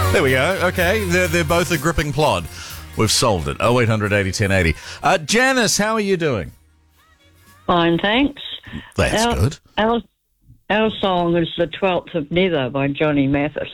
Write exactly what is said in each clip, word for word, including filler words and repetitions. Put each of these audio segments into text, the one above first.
There we go. Okay, they're, they're both a gripping plod. We've solved it. oh eight hundred eighty ten eighty. Uh, Janice, how are you doing? Fine, thanks. That's our, good. Our, our song is The twelfth of Never by Johnny Mathis.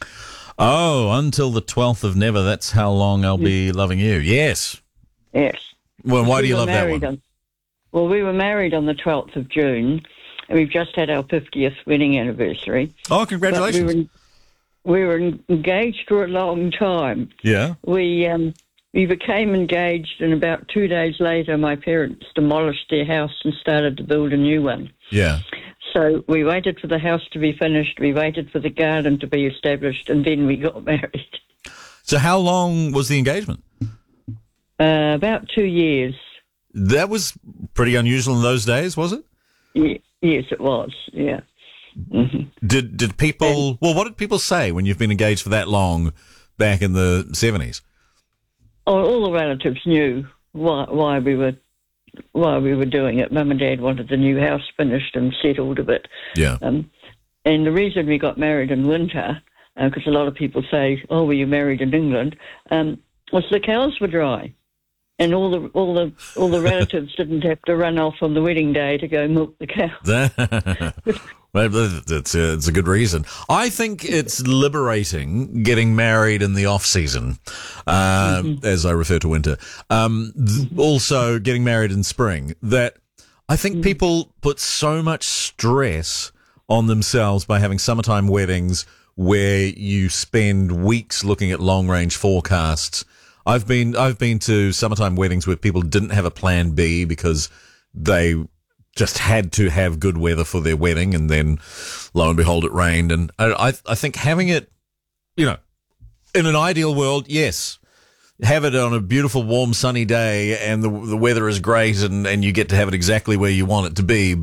Oh, until the twelfth of never, that's how long I'll be loving you. Yes. Yes. Well, why we do you were love that married one? On, well, we were married on the twelfth of June, and we've just had our fiftieth wedding anniversary. Oh, congratulations. But we were, we were engaged for a long time. Yeah. We um, we became engaged, and about two days later, my parents demolished their house and started to build a new one. Yeah. So we waited for the house to be finished, we waited for the garden to be established, and then we got married. So how long was the engagement? Uh, about two years. That was pretty unusual in those days, was it? Ye- yes, it was, yeah. hmm Did did people, well, what did people say when you've been engaged for that long back in the seventies? Oh, all the relatives knew why, why we were why we were doing it. Mum and Dad wanted the new house finished and settled a bit. Yeah. Um, and the reason we got married in winter, because uh, a lot of people say, "Oh, were you married in England?" Um, was the cows were dry, and all the all the all the relatives didn't have to run off on the wedding day to go milk the cows. Well, it's a, it's a good reason. I think it's liberating getting married in the off season, uh, mm-hmm. as I refer to winter. Um, th- also, getting married in spring. That I think mm-hmm. people put so much stress on themselves by having summertime weddings where you spend weeks looking at long range forecasts. I've been I've been to summertime weddings where people didn't have a plan B because they just had to have good weather for their wedding, and then lo and behold, it rained. And I, I think having it, you know, in an ideal world, yes, have it on a beautiful, warm, sunny day, and the the weather is great, and, and you get to have it exactly where you want it to be.